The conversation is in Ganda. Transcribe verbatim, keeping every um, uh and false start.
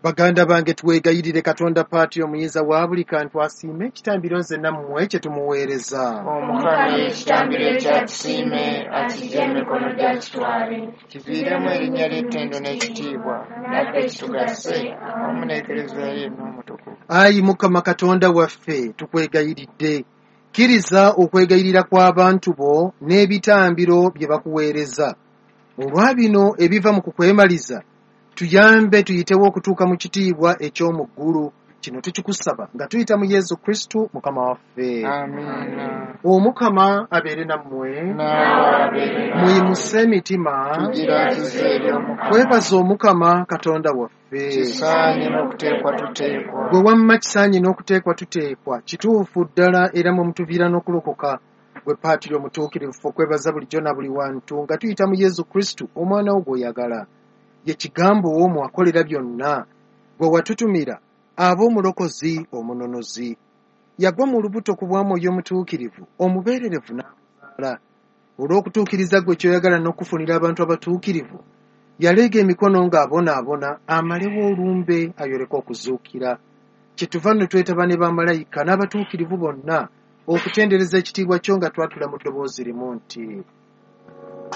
Baganda bange tuwegayirire Katonda Patio omuyinza wa buli kantu asiime ekitambiro nze nammwe kye tumuweereza. Omukama ekitambiro ekyatusiime akiggye mu mikono gya kitwale kiviiremu erinnya ly'ettendo n'ekitiibwa naffe kitugase awamu n'ekereziya ye n'omutukuvu. Ayi Mukama Katonda waffe tukwegayiridde kkiriza okwegayirira kw'abantu bo n'ebitambiro bye bakuweereza. Olwa bino ebiva mu kukwemaliza tuyambe tuyitewo okutuuka mu kitiibwa eky'omu ggulu. Kino tukikusaba nga tuyita mu Yesu Kristo Mukama waffe. Amiina. Omukama abeere nammwe. Naawe abeere nawe. Muyimuse emitima. Tugiragize eri Omukama. Twebaze Omukama Katonda waffe. Kisaanye n'okuteekwa tuteekwa. Gwe wamma kisaanye n'okuteekwa tuteekwa. Kituufu ddala era mwe mutuviira n'okulokoka. Gwe Patiri omutuukirivu okwebaza bulijjo na buli wantu nga tuyita mu Yesu Kristo omwana wo gw'oyagala. Ye kigambo w'omu akolera byonna. Gwe watutumira ab'omulokozi omunonozi. Yagwa mu lubuto ku bw'Omwoyo omutuukirivu omubeererevu n'amuzaala. Olw'okutuukiriza gwe ky'oyagala n'okufunira abantu abatuukirivu yaleega emikono ng'abonaabona amalewo olumbe ayoleke okuzuukira. Kyetuva ne twetaba ne bamalayika n'abatuukirivu bonna okutendereza ekitiibwa kyo nga twatula mu ddoboozi limu nti